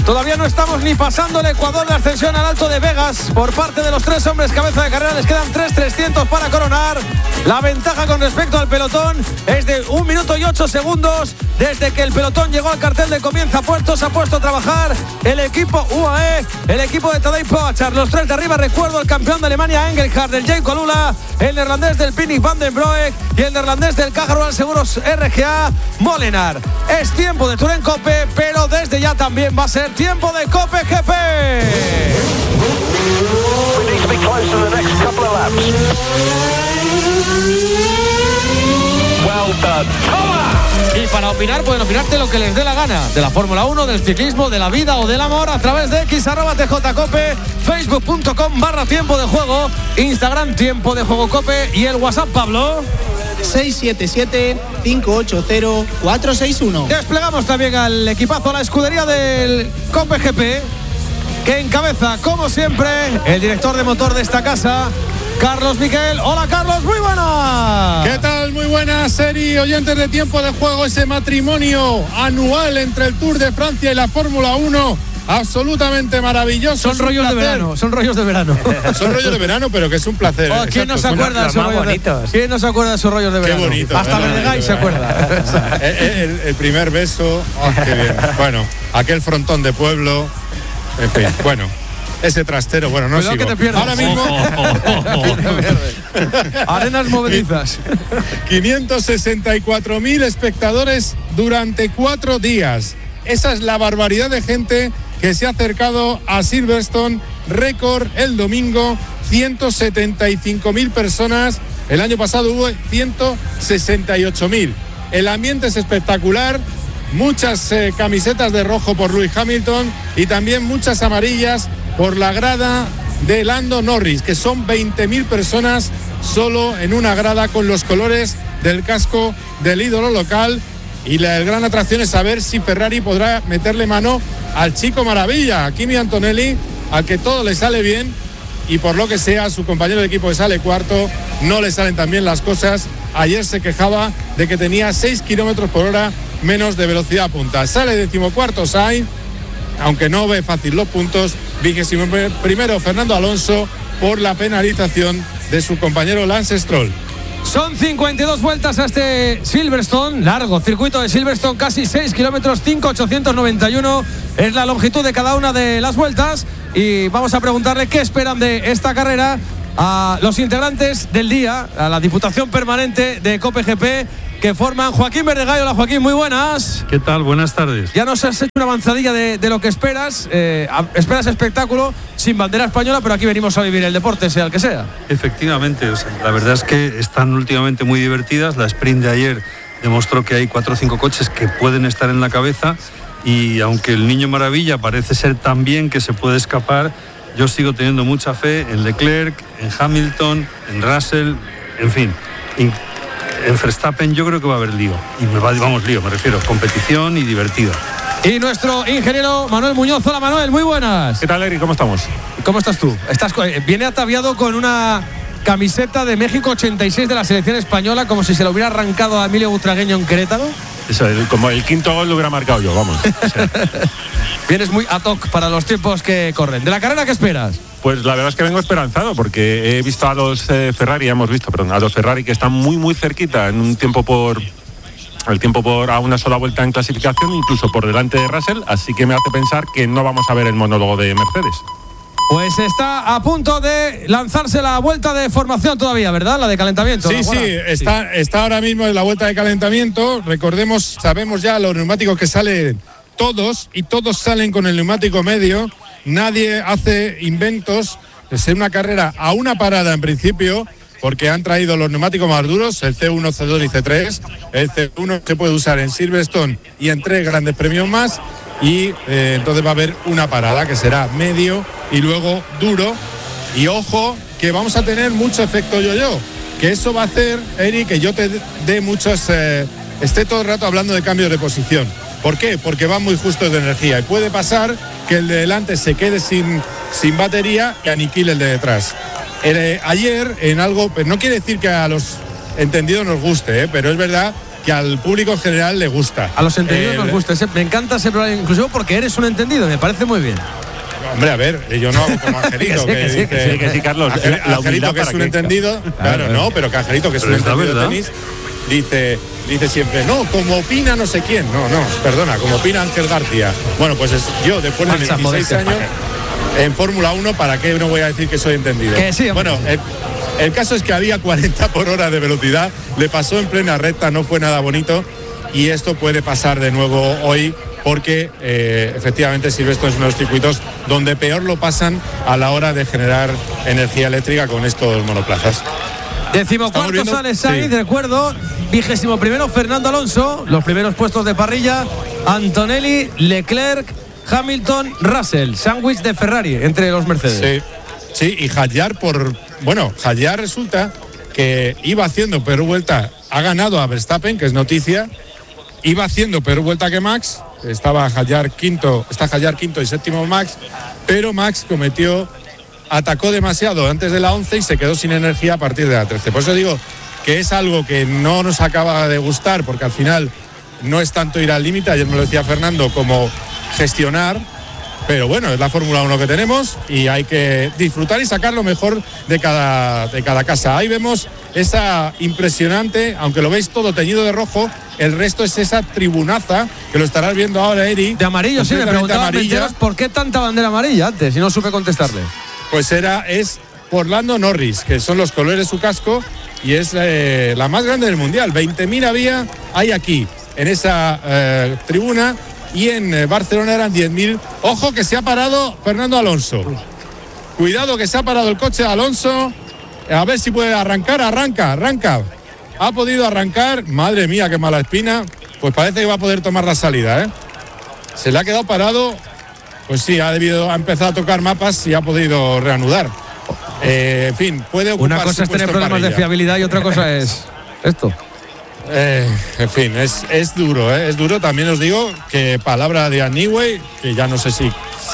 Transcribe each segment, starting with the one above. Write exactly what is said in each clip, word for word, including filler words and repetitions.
Todavía no estamos ni pasando el Ecuador de ascensión al Alto de Vegas. Por parte de los tres hombres cabeza de carrera les quedan tres trescientos para coronar. La ventaja con respecto al pelotón es de un minuto y ocho segundos. Desde que el pelotón llegó al cartel de comienza puestos, se ha puesto a trabajar el equipo U A E, el equipo de Tadej Pogačar. Los tres de arriba, recuerdo, el campeón de Alemania Engelhard, del Jayco Alula, el neerlandés del Pinnick van den Broek y el neerlandés del Caja Rural Seguros R G A Molenaar. Es tiempo de Tour en Cope, pero desde ya también va a ser tiempo de Cope G P. Y para opinar, pueden opinarte lo que les dé la gana, de la Fórmula uno, del ciclismo, de la vida o del amor, a través de X arroba T J Cope, Facebook punto com barra tiempo de juego, Instagram tiempo de juego Cope y el WhatsApp, Pablo, seis siete siete, cinco ocho cero, cuatro seis uno. Desplegamos también al equipazo, la escudería del Cope G P, que encabeza, como siempre, el director de motor de esta casa, Carlos Miquel. Hola, Carlos, muy buenas. ¿Qué tal? Muy buenas, Seri, oyentes de Tiempo de Juego. Ese matrimonio anual entre el Tour de Francia y la Fórmula uno, absolutamente maravilloso. Son rollos de verano, son rollos de verano. Son rollos de verano, pero que es un placer. Oh, ¿quién no se acuerda de esos rollos bonitos? ¿Quién no se acuerda de esos rollos de verano? Qué bonito. Hasta Verdegáis se acuerda. el, el, el primer beso, oh, qué bien. Bueno, aquel frontón de pueblo, en fin, bueno. Ese trastero, bueno, no sigo. Que te pierdas. Ahora mismo arenas movedizas. quinientos sesenta y cuatro mil espectadores durante cuatro días. Esa es la barbaridad de gente que se ha acercado a Silverstone. Récord el domingo, ciento setenta y cinco mil personas. El año pasado hubo ciento sesenta y ocho mil. El ambiente es espectacular. Muchas eh, camisetas de rojo por Lewis Hamilton y también muchas amarillas por la grada de Lando Norris, que son veinte mil personas solo en una grada con los colores del casco del ídolo local. Y la gran atracción es saber si Ferrari podrá meterle mano al chico maravilla, a Kimi Antonelli, al que todo le sale bien y por lo que sea su compañero de equipo que sale cuarto no le salen tan bien las cosas. Ayer se quejaba de que tenía seis kilómetros por hora menos de velocidad punta. Sale decimocuarto Sainz, aunque no ve fácil los puntos. Vigésimo primero Fernando Alonso por la penalización de su compañero Lance Stroll. Son cincuenta y dos vueltas a este Silverstone, largo circuito de Silverstone, casi seis kilómetros, cinco mil ochocientos noventa y uno es la longitud de cada una de las vueltas. Y vamos a preguntarle qué esperan de esta carrera a los integrantes del día, a la Diputación Permanente de Cope G P, que forman Joaquín Verdegáis. Hola, Joaquín, muy buenas. ¿Qué tal? Buenas tardes. Ya nos has hecho una avanzadilla de, de lo que esperas. Eh, esperas espectáculo sin bandera española, pero aquí venimos a vivir el deporte, sea el que sea. Efectivamente, o sea, la verdad es que están últimamente muy divertidas. La sprint de ayer demostró que hay cuatro o cinco coches que pueden estar en la cabeza y aunque el Niño Maravilla parece ser tan bien que se puede escapar, yo sigo teniendo mucha fe en Leclerc, en Hamilton, en Russell, en fin. En Verstappen yo creo que va a haber lío. Y me va, vamos, lío, me refiero, competición y divertido. Y nuestro ingeniero Manuel Muñoz. Hola, Manuel, muy buenas. ¿Qué tal, Eri? ¿Cómo estamos? ¿Cómo estás tú? Estás, viene ataviado con una camiseta de México ochenta y seis de la selección española, como si se lo hubiera arrancado a Emilio Butragueño en Querétaro. Eso, el, como el quinto gol lo hubiera marcado yo, vamos. O sea. Vienes muy ad hoc para los tiempos que corren. ¿De la carrera qué esperas? Pues la verdad es que vengo esperanzado porque he visto a los eh, Ferrari, hemos visto, perdón, a los Ferrari que están muy muy cerquita en un tiempo por el tiempo por a una sola vuelta en clasificación, incluso por delante de Russell, así que me hace pensar que no vamos a ver el monólogo de Mercedes. Pues está a punto de lanzarse la vuelta de formación todavía, ¿verdad? La de calentamiento. Sí, sí, está, está ahora mismo en la vuelta de calentamiento. Recordemos, sabemos ya los neumáticos que salen todos y todos salen con el neumático medio. Nadie hace inventos. Es una carrera a una parada en principio, porque han traído los neumáticos más duros, el C uno, C dos y C tres. El C uno se puede usar en Silverstone y en tres grandes premios más. Y eh, entonces va a haber una parada que será medio y luego duro. Y ojo, que vamos a tener mucho efecto yo-yo, que eso va a hacer, Eri, que yo te dé muchos, eh, esté todo el rato hablando de cambios de posición. ¿Por qué? Porque van muy justos de energía y puede pasar que el de delante se quede sin, sin batería y aniquile el de detrás. Eh, ayer en algo, no quiere decir que a los entendidos nos guste, eh, pero es verdad que al público en general le gusta. A los entendidos Eh, nos gusta. Ese, me encanta ese programa, inclusive porque eres un entendido, me parece muy bien. Hombre, a ver, yo no hago como Angelito, que sí, que, que sí, dice, que sí, que sí, Carlos. Angel- La Angelito, humildad que es para un qué. entendido, claro, Claro. no, pero que Angelito, que es Pero un es la entendido de verdad. tenis, dice, dice siempre, no, como opina no sé quién. No, no, perdona, como opina Ángel García. Bueno, pues es, yo, después de Falsa veintiséis modestia. años en Fórmula uno, ¿para qué no voy a decir que soy entendido? Que sí, hombre. bueno, el, el caso es que había cuarenta por hora de velocidad, le pasó en plena recta, no fue nada bonito, y esto puede pasar de nuevo hoy, porque eh, efectivamente Silverstone es uno de los circuitos donde peor lo pasan a la hora de generar energía eléctrica con estos monoplazas. Decimocuarto viendo- sale Sainz, sí. recuerdo. Vigésimo primero Fernando Alonso. Los primeros puestos de parrilla: Antonelli, Leclerc, Hamilton, Russell. Sándwich de Ferrari entre los Mercedes. Sí, sí, y Hadjar por. Bueno, Hadjar resulta que iba haciendo peor vuelta, ha ganado a Verstappen, que es noticia. Iba haciendo peor vuelta que Max. Estaba Hadjar quinto, está Hadjar quinto y séptimo Max, pero Max cometió. Atacó demasiado antes de la once y se quedó sin energía a partir de la trece. Por eso digo que es algo que no nos acaba de gustar, porque al final no es tanto ir al límite, ayer me lo decía Fernando, como gestionar, pero bueno, es la Fórmula uno que tenemos y hay que disfrutar y sacar lo mejor de cada, de cada casa. Ahí vemos esa impresionante, aunque lo veis todo teñido de rojo, el resto es esa tribunaza, que lo estarás viendo ahora, Eri. De amarillo, sí, me completamente preguntaba amarilla. Menteros, por qué tanta bandera amarilla antes y no supe contestarle. Pues era, es por Lando Norris, que son los colores de su casco, y es eh, la más grande del mundial. veinte mil había, hay aquí, en esa eh, tribuna, y en eh, Barcelona eran diez mil. Ojo que se ha parado Fernando Alonso. Cuidado que se ha parado el coche de Alonso. A ver si puede arrancar, arranca, arranca. Ha podido arrancar, madre mía, qué mala espina. Pues parece que va a poder tomar la salida, ¿eh? Se le ha quedado parado. Pues sí, ha debido, ha empezado a tocar mapas y ha podido reanudar. Eh, en fin, puede ocupar Una cosa su es tener puesto en problemas de parrilla. fiabilidad y otra cosa es esto. Eh, en fin, es, es duro, ¿eh? es duro. También os digo que palabra de Anyway, que ya no sé si,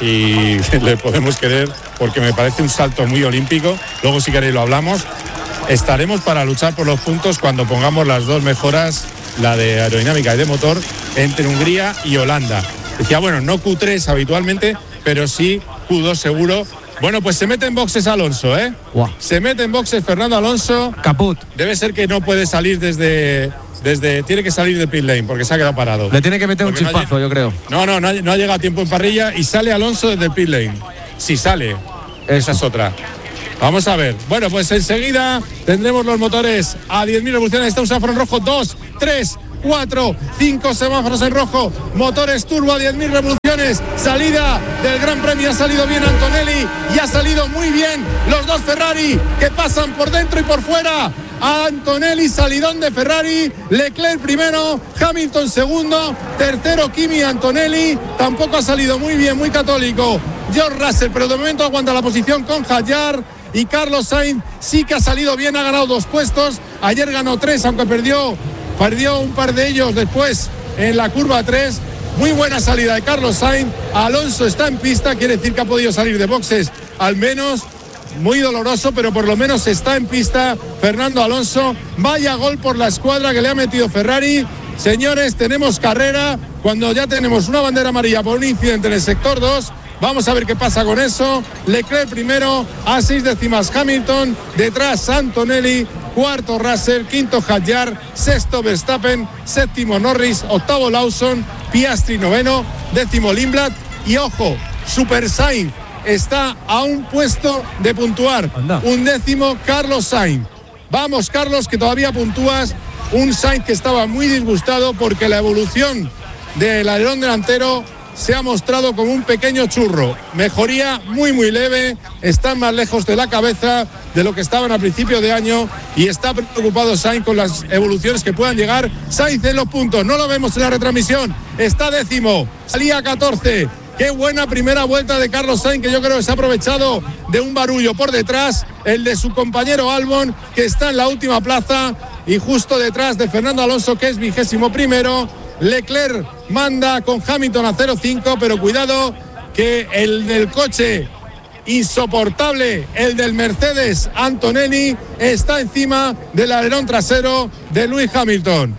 si le podemos querer, porque me parece un salto muy olímpico. Luego, si queréis, lo hablamos. Estaremos para luchar por los puntos cuando pongamos las dos mejoras, la de aerodinámica y de motor, entre Hungría y Holanda. Decía, bueno, no Q tres habitualmente, pero sí Q dos seguro. Bueno, pues se mete en boxes Alonso, ¿eh? Guau. Se mete en boxes Fernando Alonso. Caput. Debe ser que no puede salir desde, desde... Tiene que salir de pit lane porque se ha quedado parado. Le tiene que meter un Porque no ha chispazo, lleg- yo creo. No, no, no ha, no ha llegado a tiempo en parrilla y sale Alonso desde el pit lane. Si sale, esa es otra. Vamos a ver. Bueno, pues enseguida tendremos los motores a diez mil revoluciones. Está un semáforo en rojo. dos, tres, cuatro, cinco semáforos en rojo. Motores turbo a diez mil revoluciones. Salida del Gran Premio. Ha salido bien Antonelli y ha salido muy bien los dos Ferrari que pasan por dentro y por fuera. Antonelli, salidón de Ferrari. Leclerc primero, Hamilton segundo, tercero Kimi, Antonelli. Tampoco ha salido muy bien, muy católico George Russell, pero de momento aguanta la posición con Hadjar. Y Carlos Sainz sí que ha salido bien, ha ganado dos puestos. Ayer ganó tres, aunque perdió, perdió un par de ellos después en la curva tres. Muy buena salida de Carlos Sainz. Alonso está en pista, quiere decir que ha podido salir de boxes al menos. Muy doloroso, pero por lo menos está en pista Fernando Alonso. Vaya gol por la escuadra que le ha metido Ferrari. Señores, tenemos carrera cuando ya tenemos una bandera amarilla por un incidente en el sector dos. Vamos a ver qué pasa con eso. Leclerc primero, a seis décimas Hamilton, detrás Antonelli, cuarto Russell, quinto Hadjar, sexto Verstappen, séptimo Norris, octavo Lawson, Piastri noveno, décimo Lindblad y ojo, Super Sainz está a un puesto de puntuar. Anda. Un décimo Carlos Sainz. Vamos Carlos, que todavía puntúas. Un Sainz que estaba muy disgustado porque la evolución del alerón delantero se ha mostrado como un pequeño churro. Mejoría muy muy leve, están más lejos de la cabeza de lo que estaban a principio de año y está preocupado Sainz con las evoluciones que puedan llegar. Sainz en los puntos, no lo vemos en la retransmisión, está décimo, salía catorce. Qué buena primera vuelta de Carlos Sainz, que yo creo que se ha aprovechado de un barullo por detrás, el de su compañero Albon, que está en la última plaza, y justo detrás de Fernando Alonso, que es vigésimo primero. Leclerc manda con Hamilton a cero cinco, pero cuidado que el del coche insoportable, el del Mercedes Antonelli, está encima del alerón trasero de Lewis Hamilton.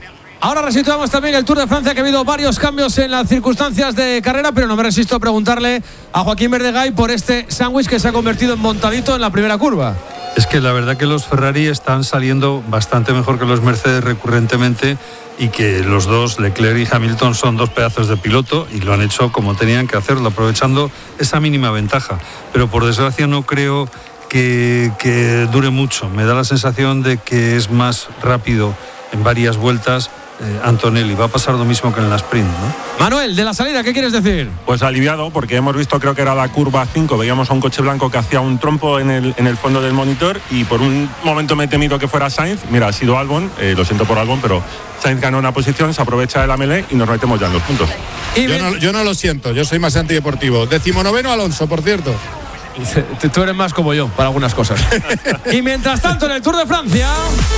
Ahora resituamos también el Tour de Francia, que ha habido varios cambios en las circunstancias de carrera, pero no me resisto a preguntarle a Joaquín Verdegay por este sándwich que se ha convertido en montadito en la primera curva. Es que la verdad que los Ferrari están saliendo bastante mejor que los Mercedes recurrentemente, y que los dos, Leclerc y Hamilton, son dos pedazos de piloto y lo han hecho como tenían que hacerlo, aprovechando esa mínima ventaja. Pero por desgracia no creo que, que dure mucho. Me da la sensación de que es más rápido en varias vueltas eh, Antonelli. Va a pasar lo mismo que en la sprint, ¿no? Manuel, de la salida, ¿qué quieres decir? Pues aliviado, porque hemos visto, creo que era la curva cinco, veíamos a un coche blanco que hacía un trompo en el, en el fondo del monitor, y por un momento me he temido que fuera Sainz. Mira, ha sido Albon, eh, lo siento por Albon, pero Sainz ganó una posición, se aprovecha de la melee y nos metemos ya en los puntos. Y yo, no, yo no lo siento, yo soy más antideportivo. Decimonoveno Alonso, por cierto. Tú eres más como yo para algunas cosas. Y mientras tanto, en el Tour de Francia,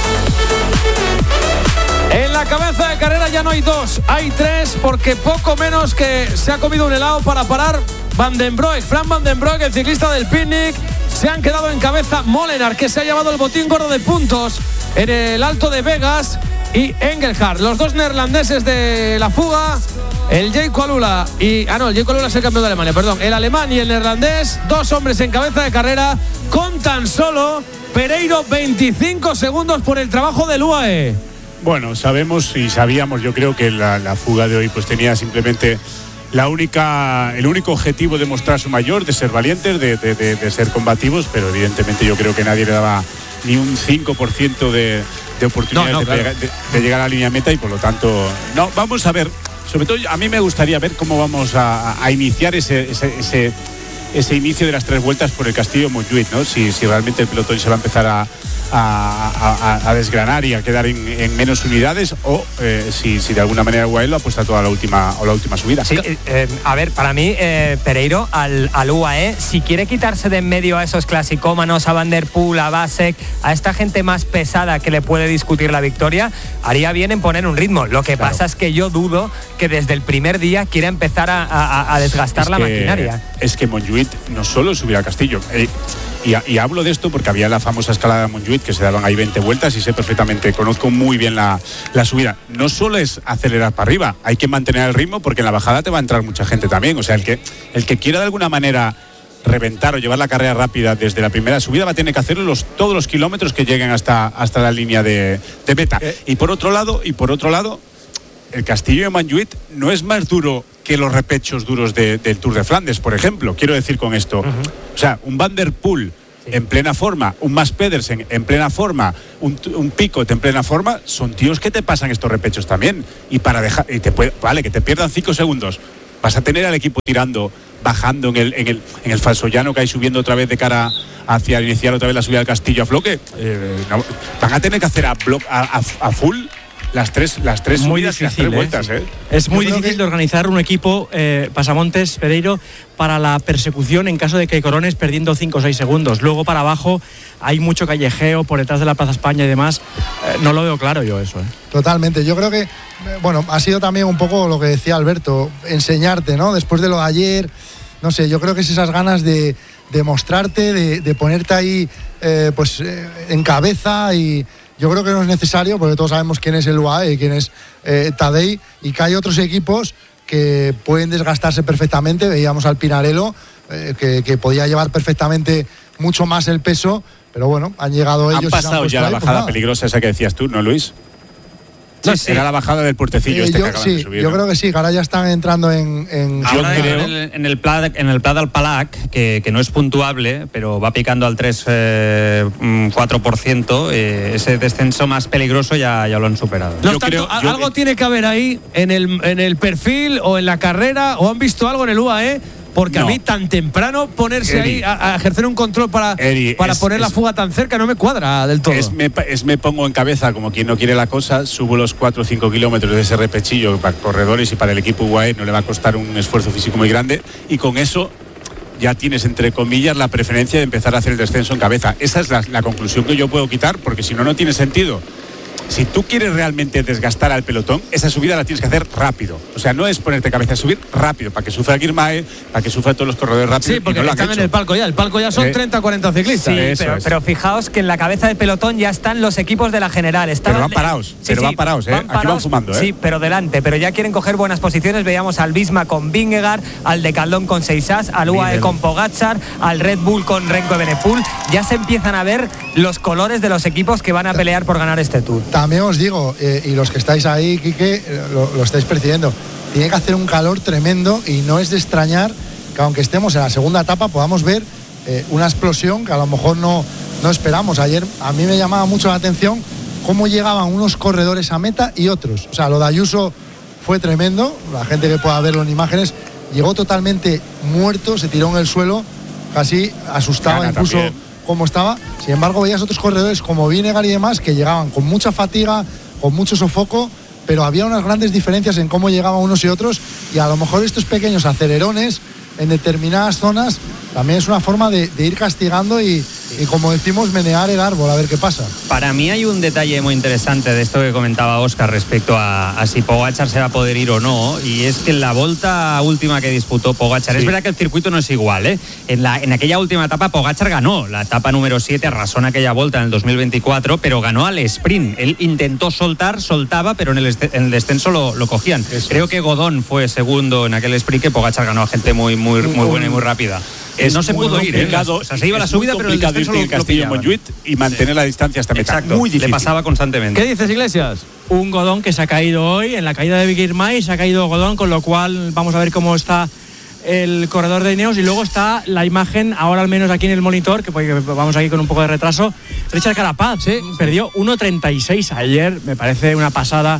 en la cabeza de carrera ya no hay dos, hay tres, porque poco menos que se ha comido un helado para parar Van den Broek. Fran Van den Broek, el ciclista del Picnic, se han quedado en cabeza Molenaar, que se ha llevado el botín gordo de puntos en el Alto de Vegas, y Engelhard, los dos neerlandeses de la fuga, el Jayco Alula y... Ah, no, el Jayco Alula es el campeón de Alemania, perdón. El alemán y el neerlandés, dos hombres en cabeza de carrera, con tan solo, Pereiro, veinticinco segundos por el trabajo del U A E. Bueno, sabemos y sabíamos, yo creo que la, la fuga de hoy pues tenía simplemente la única, el único objetivo de mostrar su mayor, de ser valientes, de, de, de, de ser combativos, pero evidentemente yo creo que nadie le daba ni un cinco por ciento de, de oportunidades no, no, de, claro. de, de llegar a la línea meta, y por lo tanto, no, vamos a ver, sobre todo a mí me gustaría ver cómo vamos a, a iniciar ese, ese, ese, ese inicio de las tres vueltas por el Castillo Montjuïc, ¿no? Si, si realmente el pelotón se va a empezar a A, a, a desgranar y a quedar en, en menos unidades, o eh, si, si de alguna manera U A E lo apuesta toda la última o la última subida. Sí, eh, a ver, para mí eh, Pereiro al, al U A E, si quiere quitarse de en medio a esos clasicómanos, a Van der Poel, a Vasek, a esta gente más pesada que le puede discutir la victoria, haría bien en poner un ritmo. Lo que claro. pasa es que yo dudo que desde el primer día quiera empezar a, a, a desgastar es la que, maquinaria. Es que Montjuïc no solo subir al Castillo, eh, Y, y hablo de esto porque había la famosa escalada de Montjuïc, que se daban ahí veinte vueltas, y sé perfectamente, conozco muy bien la, la subida. No solo es acelerar para arriba, hay que mantener el ritmo, porque en la bajada te va a entrar mucha gente también. O sea, el que, el que quiera de alguna manera reventar o llevar la carrera rápida desde la primera subida va a tener que hacerlo los, todos los kilómetros que lleguen hasta, hasta la línea de, de meta. Eh. Y por otro lado, y por otro lado, el Castillo de Montjuïc no es más duro que los repechos duros de, del Tour de Flandes, por ejemplo. Quiero decir con esto, uh-huh. o sea, un Van der Poel sí. en plena forma, un Mads Pedersen en plena forma, un, un Picot en plena forma, son tíos que te pasan estos repechos también. Y para dejar, y te puede, vale, que te pierdan cinco segundos, vas a tener al equipo tirando, bajando en el, en el, en el falso llano que hay, subiendo otra vez de cara hacia iniciar otra vez la subida del Castillo a Floque. Eh, no, van a tener que hacer a, blo- a, a, a full las tres, las tres muy subidas difícil, y las tres vueltas, ¿eh? Es muy Yo difícil que... de organizar un equipo, eh, Pasamontes, Pereiro, para la persecución en caso de que corones perdiendo cinco o seis segundos. Luego para abajo hay mucho callejeo por detrás de la Plaza España y demás. Eh, no lo veo claro yo eso, ¿eh? Totalmente. Yo creo que, bueno, ha sido también un poco lo que decía Alberto, enseñarte, ¿no? Después de lo de ayer, no sé, yo creo que es esas ganas de, de mostrarte, de, de ponerte ahí, eh, pues, eh, en cabeza. Y yo creo que no es necesario, porque todos sabemos quién es el U A E y quién es eh, Tadej, y que hay otros equipos que pueden desgastarse perfectamente. Veíamos al Pinarello, eh, que, que podía llevar perfectamente mucho más el peso, pero bueno, han llegado ellos. Han pasado y se ya han la ahí, bajada pues peligrosa esa que decías tú, ¿no, Luis? Sí, sí. Era la bajada del puertecillo eh, este yo, que acaban sí, de subir. Yo ¿no? creo que sí, que ahora ya están entrando en... en Ahora yo creo... en, el, en, el pla, en el Pla del Palac, que, que no es puntuable, pero va picando al tres cuatro por ciento, eh, ese descenso más peligroso ya, ya lo han superado. No yo tanto, creo, yo... algo tiene que haber ahí en el, en el perfil o en la carrera, o han visto algo en el U A E, porque no. a mí tan temprano ponerse Eri, ahí a, a ejercer un control para, Eri, para es, poner es, la fuga tan cerca no me cuadra del todo. Es me, es me pongo en cabeza como quien no quiere la cosa, subo los cuatro o cinco kilómetros de ese repechillo para corredores, y para el equipo U A E no le va a costar un esfuerzo físico muy grande, y con eso ya tienes, entre comillas, la preferencia de empezar a hacer el descenso en cabeza. Esa es la, la conclusión que yo puedo quitar, porque si no, no tiene sentido Si tú quieres realmente desgastar al pelotón, esa subida la tienes que hacer rápido. O sea, no es ponerte cabeza, es subir rápido, para que sufra Girmay, para que sufra todos los corredores rápidos. Sí, porque no están en el palco ya. El palco ya son eh, treinta cuarenta ciclistas. Sí, eso pero, es. pero fijaos que en la cabeza del pelotón ya están los equipos de la general. Estaban, Pero van parados, pero van parados, ¿eh? Aquí van fumando, ¿eh? Sí, pero delante, pero ya quieren coger buenas posiciones. Veíamos al Visma con Vingegaard, al Decathlon con Seisas, al U A E con Pogačar, al Red Bull con Renko Evenepoel. Ya se empiezan a ver los colores de los equipos que van a pelear por ganar este Tour. También os digo, eh, y los que estáis ahí, Quique, lo, lo estáis percibiendo, tiene que hacer un calor tremendo y no es de extrañar que aunque estemos en la segunda etapa podamos ver eh, una explosión que a lo mejor no, no esperamos. Ayer a mí me llamaba mucho la atención cómo llegaban unos corredores a meta y otros. O sea, lo de Ayuso fue tremendo, la gente que pueda verlo en imágenes, llegó totalmente muerto, se tiró en el suelo, casi asustaba Gana incluso también. como estaba. Sin embargo, veías otros corredores como Vingegaard y demás que llegaban con mucha fatiga, con mucho sofoco, pero había unas grandes diferencias en cómo llegaban unos y otros, y a lo mejor estos pequeños acelerones en determinadas zonas también es una forma de, de ir castigando y, y, como decimos, menear el árbol a ver qué pasa. Para mí hay un detalle muy interesante de esto que comentaba Óscar respecto a, a si Pogačar se va a poder ir o no, y es que en la volta última que disputó Pogačar, sí. Es verdad que el circuito no es igual, ¿eh? En, la, en aquella última etapa Pogačar ganó, la etapa número siete, arrasó en aquella volta en el dos mil veinticuatro, pero ganó al sprint. Él intentó soltar, soltaba, pero en el, este, en el descenso lo, lo cogían. Eso Creo es. que Godón fue segundo en aquel sprint, que Pogačar ganó a gente muy, muy, muy buena y muy rápida. Es no se pudo ir, ¿eh? O sea, se iba a la subida, pero el descenso ir lo, Castillo Montjuïc y mantener sí. la distancia hasta meta. Exacto. Muy difícil. Le pasaba constantemente. ¿Qué dices, Iglesias? Un Godón que se ha caído hoy, en la caída de Girmay se ha caído Godón, con lo cual vamos a ver cómo está el corredor de Ineos. Y luego está la imagen, ahora al menos aquí en el monitor, que vamos aquí con un poco de retraso. Richard Carapaz, ¿sí? Perdió uno treinta y seis ayer, me parece una pasada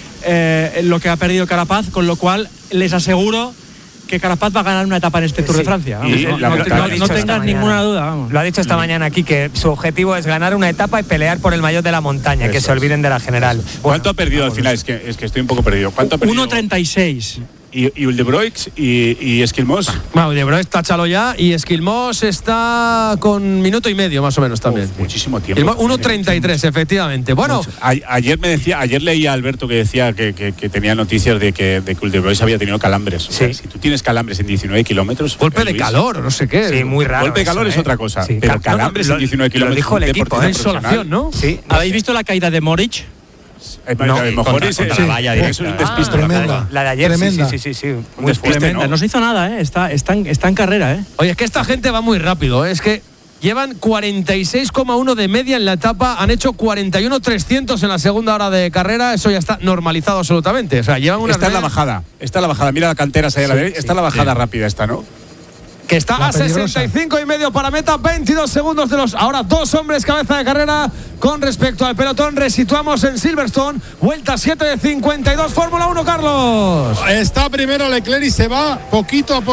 eh, lo que ha perdido Carapaz, con lo cual les aseguro que Carapaz va a ganar una etapa en este Tour sí. de Francia. Vamos, y no la, no, la, no, la, no tengas ninguna duda. Vamos. Lo ha dicho esta mañana aquí, que su objetivo es ganar una etapa y pelear por el maillot de la montaña, Eso que se olviden de la general. Bueno, ¿cuánto ha perdido al final? Es que, es que estoy un poco perdido. ¿Cuánto ha perdido? uno treinta y seis. Y, y Uldebroix y, y Esquilmós. Bueno, Uldebroix táchalo ya, y Esquilmós está con minuto y medio más o menos también. Uf, muchísimo tiempo. uno treinta y tres, efectivamente. Bueno, a, ayer me decía, ayer leía a Alberto que decía que, que, que tenía noticias de que, de que Uldebroix había tenido calambres. O sea, sí. Si tú tienes calambres en diecinueve kilómetros. Golpe de calor, no sé qué. Sí, muy raro. Golpe de calor eso, es ¿eh? otra cosa. Sí. Pero calambres no, no, en diecinueve kilómetros. Lo dijo el equipo, ¿eh? Insolación, ¿no? Sí. ¿Habéis visto la caída de Moritz? Eh, no, a lo mejor es, contra la valla es un despiste. Ah, tremenda. La de ayer, tremenda. sí, sí, sí, sí. Muy despiste, tremenda. ¿no? No se hizo nada, ¿eh? Está, está, en, está en carrera, ¿eh? Oye, es que esta gente va muy rápido, ¿eh? Es que llevan cuarenta y seis coma uno de media en la etapa, han hecho cuarenta y uno trescientos en la segunda hora de carrera, eso ya está normalizado absolutamente. O sea, llevan una. Esta es la bajada, esta es la bajada. Mira la cantera ahí a la derecha, esta es la bajada sí. rápida esta, ¿no? Que está la a peligrosa. sesenta y cinco y medio para meta, veintidós segundos de los ahora dos hombres cabeza de carrera con respecto al pelotón. Resituamos en Silverstone, vuelta siete de cincuenta y dos, Fórmula uno, Carlos. Está primero Leclerc y se va poquito a poco.